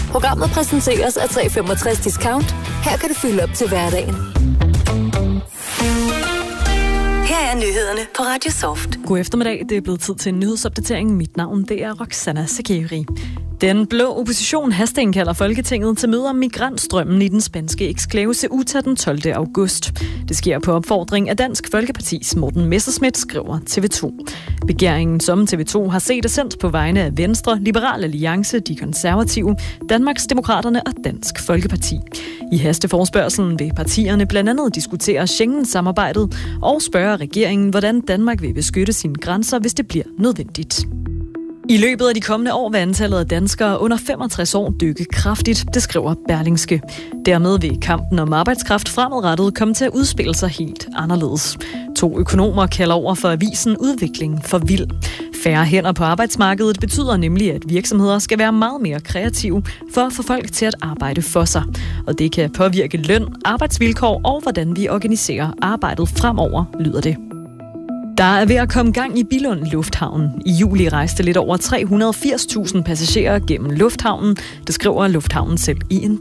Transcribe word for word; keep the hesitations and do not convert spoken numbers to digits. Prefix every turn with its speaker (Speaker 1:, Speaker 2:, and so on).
Speaker 1: Programmet præsenteres af tre femogtres Discount. Her kan du fylde op til hverdagen. Her er nyhederne på Radio Soft.
Speaker 2: God eftermiddag. Det er blevet tid til en nyhedsopdatering. Mit navn det er Roxana Sakiri. Den blå opposition hasteindkalder Folketinget til møde om migrantstrømmen i den spanske eksklave Ceuta den tolvte august. Det sker på opfordring af Dansk Folkepartis Morten Messerschmidt, skriver T V to. Begæringen, som T V to har set og sendt på vegne af Venstre, Liberal Alliance, De Konservative, Danmarks Demokraterne og Dansk Folkeparti. I hasteforespørgselen vil partierne blandt andet diskutere Schengen-samarbejdet og spørge regeringen, hvordan Danmark vil beskytte sine grænser, hvis det bliver nødvendigt. I løbet af de kommende år vil antallet af danskere under femogtres år dykke kraftigt, det skriver Berlingske. Dermed vil kampen om arbejdskraft fremadrettet komme til at udspille sig helt anderledes. To økonomer kalder over for avisen udvikling for vild. Færre hænder på arbejdsmarkedet betyder nemlig, at virksomheder skal være meget mere kreative for at få folk til at arbejde for sig. Og det kan påvirke løn, arbejdsvilkår og hvordan vi organiserer arbejdet fremover, lyder det. Der er ved at komme gang i Billund Lufthavn. I juli rejste lidt over tre hundrede og firs tusind passagerer gennem lufthavnen, det skriver lufthavnen selv i en